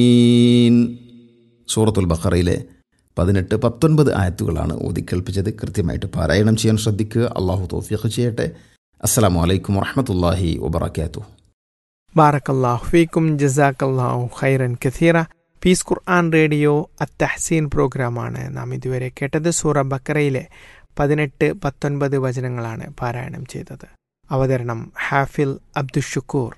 സൂറത്തുൽ ബഖറയിലെ 18-19 ആയത്തുകളാണ് ഓതിക്കേൽപ്പിച്ചത്. കൃത്യമായിട്ട് പാരായണം ചെയ്യാൻ ശ്രദ്ധിക്കുക. അള്ളാഹു തൗഫീഖ് ചെയ്യട്ടെ. അസ്സലാമു അലൈക്കും വറഹ്മത്തുള്ളാഹി വബറകാതുഹു. ബാറക്കല്ലാഹു ഫീക്കും ജസാക്കല്ലാഹു ഖൈറൻ കസീറ. പീസ് ഖുർആൻ റേഡിയോ അത്തഹ്സീൻ പ്രോഗ്രാമാണ് നാം ഇതുവരെ കേട്ടത്. സൂറ ബക്കറയിലെ 18-19 വചനങ്ങളാണ് പാരായണം ചെയ്തത്. അവതരണം ഹാഫിൽ അബ്ദുഷുക്കൂർ.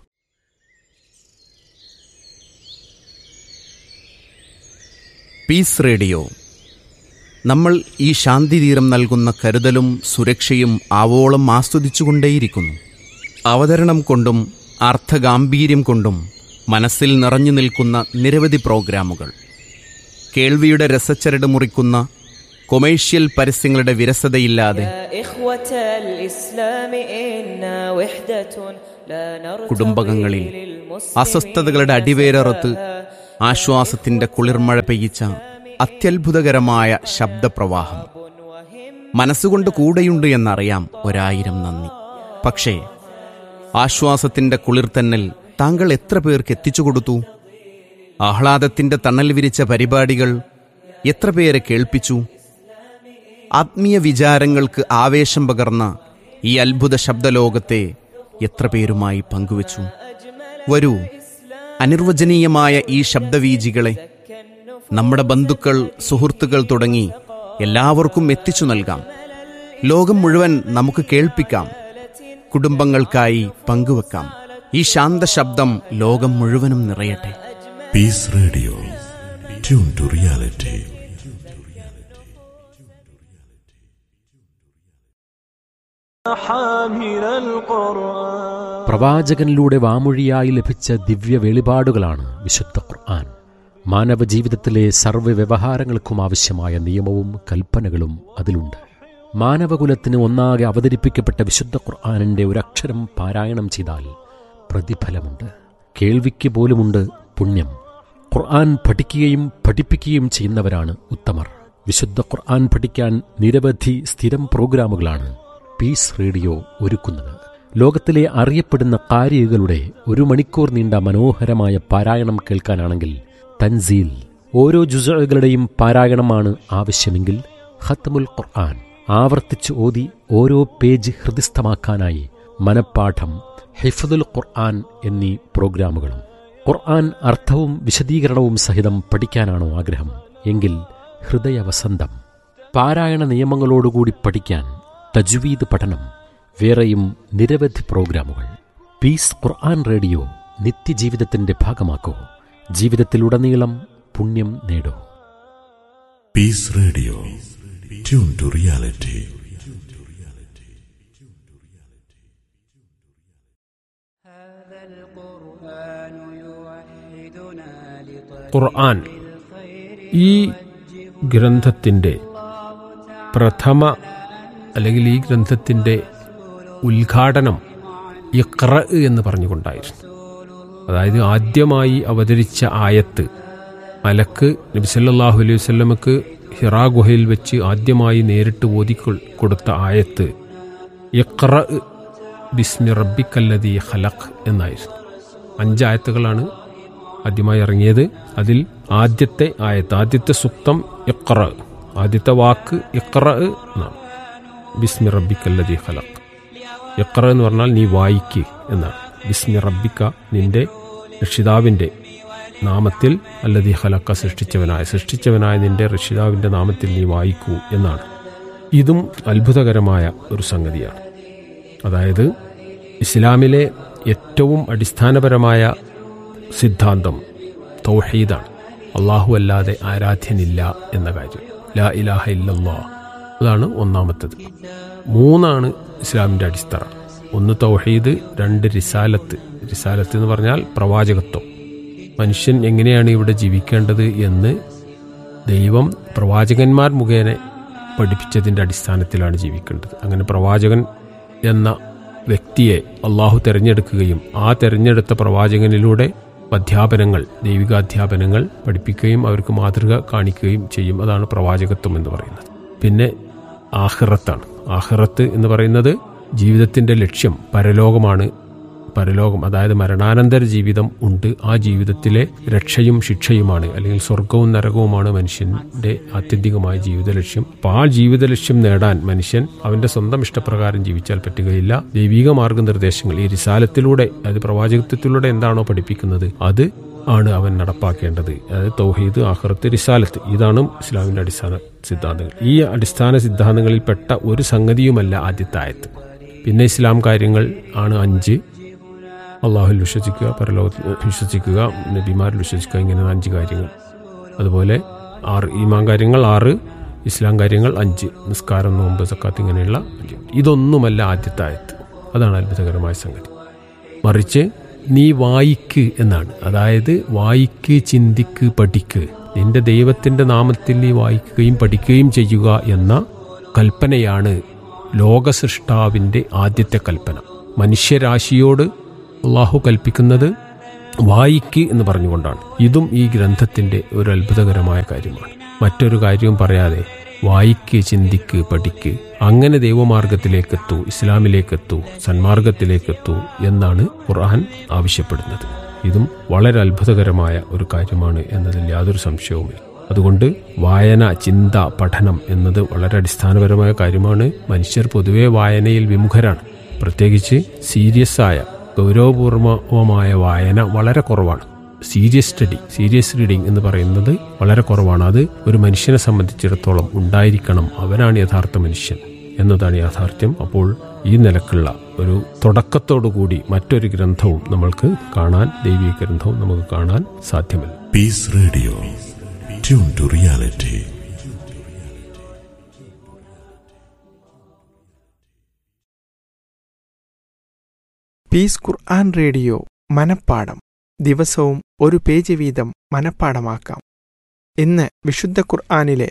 Piece radio. നമ്മൾ ഈ ശാന്തിതീരം നൽകുന്ന കരുതലും സുരക്ഷയും ആവോളം ആസ്വദിച്ചുകൊണ്ടേയിരിക്കുന്നു. അവതരണം കൊണ്ടും അർത്ഥഗാംഭീര്യം കൊണ്ടും മനസ്സിൽ നിറഞ്ഞു നിൽക്കുന്ന നിരവധി പ്രോഗ്രാമുകൾ, കേൾവിയുടെ രസച്ചരട് മുറിക്കുന്ന കൊമേഴ്ഷ്യൽ പരസ്യങ്ങളുടെ വിരസതയില്ലാതെ കുടുംബകങ്ങളിൽ അസ്വസ്ഥതകളുടെ അടിവേരറുത്ത് ആശ്വാസത്തിന്റെ കുളിർമഴ പെയ്യിച്ച അത്യത്ഭുതകരമായ ശബ്ദപ്രവാഹം. മനസ്സുകൊണ്ട് കൂടെയുണ്ട് എന്നറിയാം, 1000 നന്ദി. പക്ഷേ ആശ്വാസത്തിന്റെ കുളിർത്തന്നൽ താങ്കൾ എത്ര പേർക്ക് എത്തിച്ചു കൊടുത്തു? ആഹ്ലാദത്തിന്റെ തണൽ വിരിച്ച പരിപാടികൾ എത്ര പേരെ കേൾപ്പിച്ചു? ആത്മീയ വിചാരങ്ങൾക്ക് ആവേശം പകർന്ന ഈ അത്ഭുത ശബ്ദലോകത്തെ എത്ര പേരുമായി പങ്കുവച്ചു? വരൂ, അനിർവചനീയമായ ഈ ശബ്ദവീജികളെ നമ്മുടെ ബന്ധുക്കൾ, സുഹൃത്തുക്കൾ തുടങ്ങി എല്ലാവർക്കും എത്തിച്ചു നൽകാം. ലോകം മുഴുവൻ നമുക്ക് കേൾപ്പിക്കാം. കുടുംബങ്ങൾക്കായി പങ്കുവെക്കാം. ഈ ശാന്തശബ്ദം ലോകം മുഴുവനും നിറയട്ടെ. Piece radio, tune to reality. പ്രവാചകനിലൂടെ വാമൊഴിയായി ലഭിച്ച ദിവ്യ വെളിപാടുകളാണ് വിശുദ്ധ ഖുർആൻ. മാനവ ജീവിതത്തിലെ സർവ്വ വ്യവഹാരങ്ങൾക്കും ആവശ്യമായ നിയമവും കൽപ്പനകളും അതിലുണ്ട്. മാനവകുലത്തിന് ഒന്നാകെ അവതരിപ്പിക്കപ്പെട്ട വിശുദ്ധ ഖുർആനിന്റെ ഒരക്ഷരം പാരായണം ചെയ്താൽ പ്രതിഫലമുണ്ട്. കേൾവിക്ക് പോലുമുണ്ട് പുണ്യം. ഖുർആൻ പഠിക്കുകയും പഠിപ്പിക്കുകയും ചെയ്യുന്നവരാണ് ഉത്തമർ. വിശുദ്ധ ഖുർആൻ പഠിക്കാൻ നിരവധി സ്ഥിരം പ്രോഗ്രാമുകളാണ് പീസ് റേഡിയോ ഒരുക്കുന്നത്. ലോകത്തിലെ അറിയപ്പെടുന്ന ഖാരികളുടെ 1 മണിക്കൂർ നീണ്ട മനോഹരമായ പാരായണം കേൾക്കാനാണെങ്കിൽ തൻസീൽ, ഓരോ ജുസുകളുടെയും പാരായണമാണ് ആവശ്യമെങ്കിൽ ഖത്മുൽ ഖുർആൻ, ആവർത്തിച്ച് ഓതി ഓരോ പേജ് ഹൃദിസ്ഥമാക്കാനായി മനപ്പാഠം, ഹിഫ്ദുൽ ഖുർആൻ എന്നീ പ്രോഗ്രാമുകളും. ഖുർആൻ അർത്ഥവും വിശദീകരണവും സഹിതം പഠിക്കാനാണോ ആഗ്രഹം? എങ്കിൽ ഹൃദയവസന്തം, പാരായണ നിയമങ്ങളോടുകൂടി പഠിക്കാൻ തജ്വീദ് പഠനം, വേറെയും നിരവധി പ്രോഗ്രാമുകൾ. പീസ് ഖുർആൻ റേഡിയോ നിത്യജീവിതത്തിന്റെ ഭാഗമാക്കൂ. ജീവിതത്തിലുടനീളം പുണ്യം നേടൂ. Piece radio, tune to reality. ഖുർആൻ ഈ ഗ്രന്ഥത്തിൻ്റെ പ്രഥമ അല്ലെങ്കിൽ ഈ ഗ്രന്ഥത്തിൻ്റെ ഉദ്ഘാടനം ഇഖ്റ എന്ന് പറഞ്ഞുകൊണ്ടായിരുന്നു. അതായത് ആദ്യമായി അവതരിച്ച ആയത്ത്, മലക്ക് നബി സല്ലല്ലാഹു അലൈഹി വസല്ലമക്ക് ഹിറാ ഗുഹയിൽ വെച്ച് ആദ്യമായി നേരിട്ട് ഓതി കൊടുത്ത ആയത്ത് ഇഖ്റ ബിസ്മി റബ്ബിക്കല്ലദീ ഖലഖ് എന്നായിരുന്നു. 5 ആയത്തുകളാണ് ആദ്യമായി ഇറങ്ങിയത്. അതിൽ ആദ്യത്തെ ആയത്ത്, ആദ്യത്തെ സുക്തം ഇഖ്റ, ആദ്യത്തെ വാക്ക് ഇഖ്റ എന്നാണ്. ബിസ്മി റബ്ബിക്കല്ലദീ ഖലഖ്. ഇഖ്റ എന്ന് പറഞ്ഞാൽ നീ വായിക്ക് എന്നാണ്. ബിസ്മി റബ്ബിക്ക, നിന്റെ രക്ഷിതാവിൻ്റെ നാമത്തിൽ, അല്ലദീ ഖലഖ, സൃഷ്ടിച്ചവനായ നിന്റെ രക്ഷിതാവിൻ്റെ നാമത്തിൽ നീ വായിക്കൂ എന്നാണ്. ഇതും അത്ഭുതകരമായ ഒരു സംഗതിയാണ്. അതായത് ഇസ്ലാമിലെ ഏറ്റവും അടിസ്ഥാനപരമായ സിദ്ധാന്തം തൗഹീദാണ്. അല്ലാഹു അല്ലാതെ ആരാധ്യനില്ല എന്ന കാര്യം, ലാ ഇലാഹ ഇല്ലല്ലാഹ്, അതാണ് ഒന്നാമത്തേത്. 3 ഇസ്ലാമിൻ്റെ അടിത്തറ. 1 തൗഹീദ്, 2 റിസാലത്ത്. റിസാലത്ത് എന്ന് പറഞ്ഞാൽ പ്രവാചകത്വം. മനുഷ്യൻ എങ്ങനെയാണ് ഇവിടെ ജീവിക്കേണ്ടത് എന്ന് ദൈവം പ്രവാചകന്മാർ മുഖേന പഠിപ്പിച്ചതിൻ്റെ അടിസ്ഥാനത്തിലാണ് ജീവിക്കേണ്ടത്. അങ്ങനെ പ്രവാചകൻ എന്ന വ്യക്തിയെ അള്ളാഹു തിരഞ്ഞെടുക്കുകയും ആ തിരഞ്ഞെടുത്ത പ്രവാചകനിലൂടെ അധ്യാപനങ്ങൾ, ദൈവികാധ്യാപനങ്ങൾ പഠിപ്പിക്കുകയും അവർക്ക് മാതൃക കാണിക്കുകയും ചെയ്യും. അതാണ് പ്രവാചകത്വം എന്ന് പറയുന്നത്. പിന്നെ ആഖിറത്താണ്. ആഖിറത്ത് എന്ന് പറയുന്നത് ജീവിതത്തിൻ്റെ ലക്ഷ്യം പരലോകമാണ്. പരലോകം, അതായത് മരണാനന്തര ജീവിതം ഉണ്ട്. ആ ജീവിതത്തിലെ രക്ഷയും ശിക്ഷയുമാണ്, അല്ലെങ്കിൽ സ്വർഗവും നരകവുമാണ് മനുഷ്യന്റെ ആത്യന്തികമായ ജീവിത ലക്ഷ്യം. അപ്പോൾ ആ ജീവിത ലക്ഷ്യം നേടാൻ മനുഷ്യൻ അവന്റെ സ്വന്തം ഇഷ്ടപ്രകാരം ജീവിച്ചാൽ പറ്റുകയില്ല. ദൈവിക മാർഗനിർദ്ദേശങ്ങൾ ഈ റിസാലത്തിലൂടെ, അതായത് പ്രവാചകത്വത്തിലൂടെ എന്താണോ പഠിപ്പിക്കുന്നത് അത് ആണ് അവൻ നടപ്പാക്കേണ്ടത്. അതായത് തൗഹീദ്, ആഖിറത്ത്, റിസാലത്ത്, ഇതാണ് ഇസ്ലാമിന്റെ അടിസ്ഥാന സിദ്ധാന്തങ്ങൾ. ഈ അടിസ്ഥാന സിദ്ധാന്തങ്ങളിൽപ്പെട്ട ഒരു സംഗതിയുമല്ല ആദ്യത്തെ ആയത്ത്. പിന്നെ ഇസ്ലാം കാര്യങ്ങൾ ആണ് 5. അള്ളാഹുൽ വിശ്വസിക്കുക, പരലോകത്തിൽ വിശ്വസിക്കുക, നബിമാരിൽ വിശ്വസിക്കുക, ഇങ്ങനെ 5 കാര്യങ്ങൾ. അതുപോലെ 6 ഈമാൻ കാര്യങ്ങൾ, 6 ഇസ്ലാം കാര്യങ്ങൾ, 5 നിസ്കാരം, നോമ്പ്, സക്കാത്ത്, ഇങ്ങനെയുള്ള 5. ഇതൊന്നുമല്ല ആദ്യത്തെ ആയത്ത്. അതാണ് അത്ഭുതകരമായ സംഗതി. മറിച്ച് നീ വായിക്ക് എന്നാണ്. അതായത് വായിക്ക്, ചിന്തിക്ക്, പഠിക്ക്. നിന്റെ ദൈവത്തിന്റെ നാമത്തിൽ നീ വായിക്കുകയും പഠിക്കുകയും ചെയ്യുക എന്ന കൽപ്പനയാണ് ലോകസൃഷ്ടാവിന്റെ ആദ്യത്തെ കൽപ്പന. മനുഷ്യരാശിയോട് അള്ളാഹു കൽപ്പിക്കുന്നത് വായിക്ക് എന്ന് പറഞ്ഞുകൊണ്ടാണ്. ഇതും ഈ ഗ്രന്ഥത്തിന്റെ ഒരു അത്ഭുതകരമായ കാര്യമാണ്. മറ്റൊരു കാര്യവും പറയാതെ വായിക്ക്, ചിന്തിക്ക്, പഠിക്ക്, അങ്ങനെ ദൈവമാർഗത്തിലേക്കെത്തൂ, ഇസ്ലാമിലേക്കെത്തൂ, സന്മാർഗത്തിലേക്കെത്തൂ എന്നാണ് ഖുർആൻ ആവശ്യപ്പെടുന്നത്. ഇതും വളരെ അത്ഭുതകരമായ ഒരു കാര്യമാണ് എന്നതിൽ യാതൊരു സംശയവുമില്ല. അതുകൊണ്ട് വായന, ചിന്ത, പഠനം എന്നത് വളരെ അടിസ്ഥാനപരമായ കാര്യമാണ്. മനുഷ്യർ പൊതുവെ വായനയിൽ വിമുഖരാണ്. പ്രത്യേകിച്ച് സീരിയസ് ആയ, ഗൗരവപൂർവമായ വായന വളരെ കുറവാണ്. സീരിയസ് റീഡിംഗ് എന്ന് പറയുന്നത് വളരെ കുറവാണ്. അത് ഒരു മനുഷ്യനെ സംബന്ധിച്ചിടത്തോളം ഉണ്ടായിരിക്കണം. അവനാണ് യഥാർത്ഥ മനുഷ്യൻ എന്നതാണ് യാഥാർത്ഥ്യം. അപ്പോൾ ഈ നിലക്കുള്ള ഒരു തുടക്കത്തോടുകൂടി മറ്റൊരു ഗ്രന്ഥവും നമ്മൾക്ക് കാണാൻ, ദൈവിക ഗ്രന്ഥവും നമുക്ക് കാണാൻ സാധ്യമല്ല. Piece radio, tune to reality. Piece Quran radio മനപ്പാഠം. ദിവസവും ഒരു പേജ് വീതം മനപ്പാഠമാക്കാം. ഇന്ന് വിശുദ്ധ ഖുർആനിലെ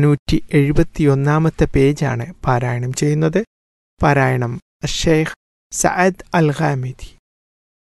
471 പേജാണ് പാരായണം ചെയ്യുന്നത്. പാരായണം ഷെയ്ഖ് സഅദ് അൽ ഖാമിദി.